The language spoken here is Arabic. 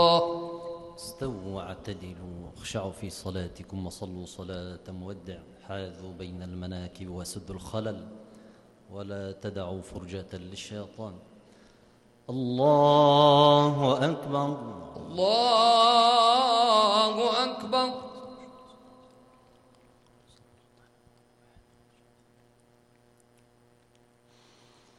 استووا واعتدلوا اخشعوا في صلاتكم وصلوا صلاة مودع حاذوا بين المناكب وسدوا الخلل ولا تدعوا فرجة للشيطان. الله أكبر. الله